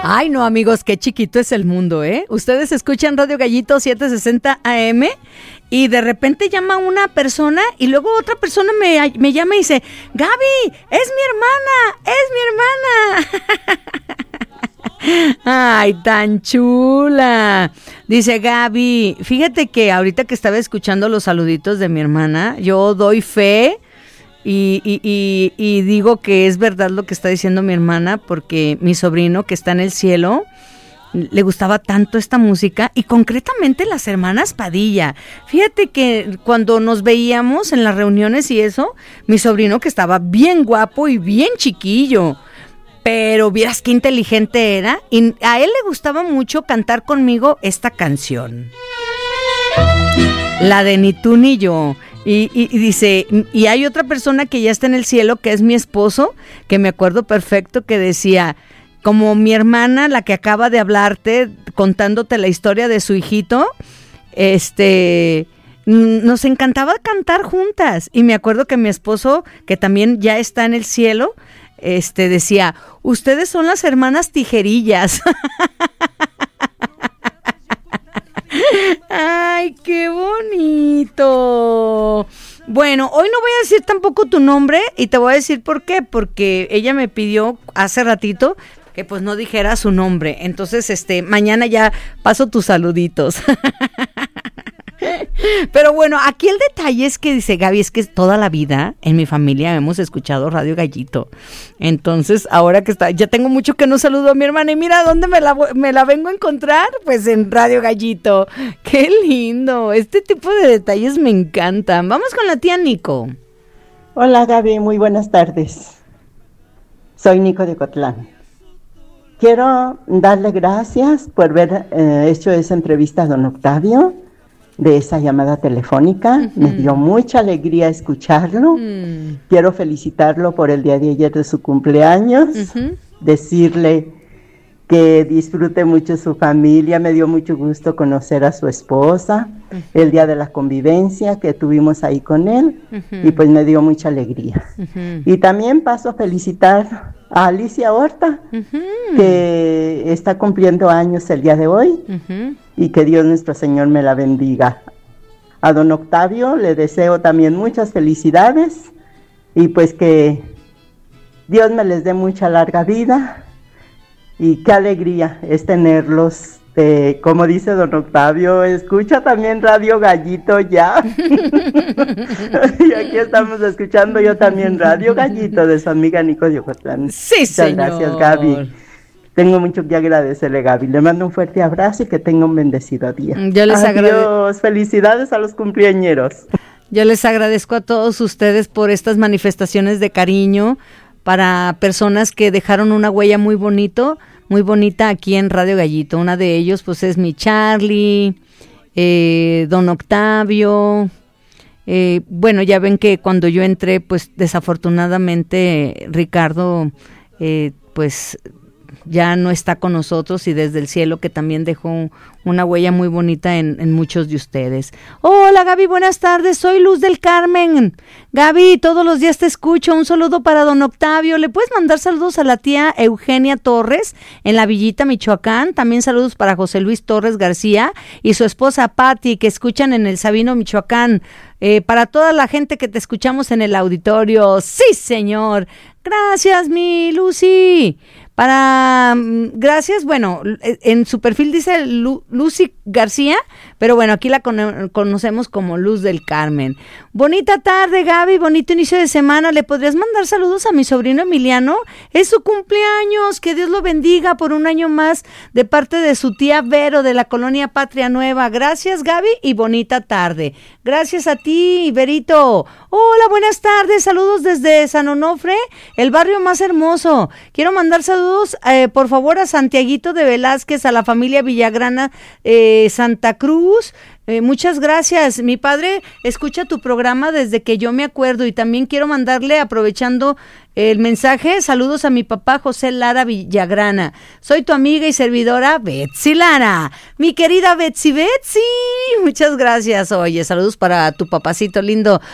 Ay, no, amigos, qué chiquito es el mundo, ¿eh? Ustedes escuchan Radio Gallito 760 AM y de repente llama una persona y luego otra persona me llama y dice, Gaby, es mi hermana. Ay, tan chula. Dice Gaby, fíjate que ahorita que estaba escuchando los saluditos de mi hermana, yo doy fe y digo que es verdad lo que está diciendo mi hermana, porque mi sobrino que está en el cielo le gustaba tanto esta música, y concretamente las hermanas Padilla. Fíjate que cuando nos veíamos en las reuniones y eso, mi sobrino, que estaba bien guapo y bien chiquillo, pero vieras qué inteligente era, y a él le gustaba mucho cantar conmigo esta canción, la de Ni tú ni yo. Y dice, y hay otra persona que ya está en el cielo, que es mi esposo, que me acuerdo perfecto, que decía, como mi hermana, la que acaba de hablarte, contándote la historia de su hijito, nos encantaba cantar juntas. Y me acuerdo que mi esposo, que también ya está en el cielo, decía, ustedes son las hermanas Tijerillas. ¡Ay, qué bonito! Bueno, hoy no voy a decir tampoco tu nombre, y te voy a decir por qué, porque ella me pidió hace ratito que pues no dijera su nombre. Entonces, mañana ya paso tus saluditos. Pero bueno, aquí el detalle es que dice Gaby, es que toda la vida en mi familia hemos escuchado Radio Gallito. Entonces, ahora que ya tengo mucho que no saludo a mi hermana, y mira dónde me la vengo a encontrar, pues en Radio Gallito. ¡Qué lindo! Este tipo de detalles me encantan. Vamos con la tía Nico. Hola Gaby, muy buenas tardes. Soy Nico de Cotlán. Quiero darle gracias por haber hecho esa entrevista a don Octavio, de esa llamada telefónica. Uh-huh. Me dio mucha alegría escucharlo. Quiero felicitarlo por el día de ayer de su cumpleaños. Uh-huh. Decirle que disfrute mucho su familia. Me dio mucho gusto conocer a su esposa. Uh-huh. El día de la convivencia que tuvimos ahí con él. Uh-huh. Y pues me dio mucha alegría. Uh-huh. Y también paso a felicitar a Alicia Horta, uh-huh, que está cumpliendo años el día de hoy. Uh-huh. Y que Dios nuestro Señor me la bendiga. A don Octavio le deseo también muchas felicidades, y pues que Dios me les dé mucha larga vida, y qué alegría es tenerlos. Como dice don Octavio, escucha también Radio Gallito ya. Y aquí estamos escuchando yo también Radio Gallito de su amiga Nico de Ocotlán. Sí, muchas señor. Gracias, Gaby. Tengo mucho que agradecerle, Gaby. Le mando un fuerte abrazo y que tenga un bendecido día. Yo les Adiós, felicidades a los cumpleañeros. Yo les agradezco a todos ustedes por estas manifestaciones de cariño para personas que dejaron una huella muy bonita aquí en Radio Gallito. Una de ellos pues es mi Charlie, don Octavio. Bueno, ya ven que cuando yo entré, pues desafortunadamente Ricardo pues ya no está con nosotros, y desde el cielo, que también dejó una huella muy bonita en muchos de ustedes. Hola Gaby, buenas tardes, soy Luz del Carmen. Gaby, todos los días te escucho. Un saludo para don Octavio. ¿Le puedes mandar saludos a la tía Eugenia Torres en La Villita, Michoacán? También saludos para José Luis Torres García y su esposa Patti, que escuchan en el Sabino, Michoacán. Para toda la gente que te escuchamos en el auditorio. Sí, señor. Gracias, mi Lucy. Gracias, bueno, en su perfil dice Lucy García, pero bueno, aquí la conocemos como Luz del Carmen. Bonita tarde, Gaby, bonito inicio de semana. ¿Le podrías mandar saludos a mi sobrino Emiliano? Es su cumpleaños, que Dios lo bendiga por un año más, de parte de su tía Vero de la colonia Patria Nueva. Gracias, Gaby, y bonita tarde. Gracias a ti, Verito. Hola, buenas tardes, saludos desde San Onofre, el barrio más hermoso. Quiero mandar saludos, por favor, a Santiaguito de Velázquez, a la familia Villagrana, Santa Cruz. Muchas gracias. Mi padre escucha tu programa desde que yo me acuerdo, y también quiero mandarle, aprovechando el mensaje, saludos a mi papá José Lara Villagrana. Soy tu amiga y servidora Betsy Lara. Mi querida Betsy, muchas gracias. Oye, saludos para tu papacito lindo.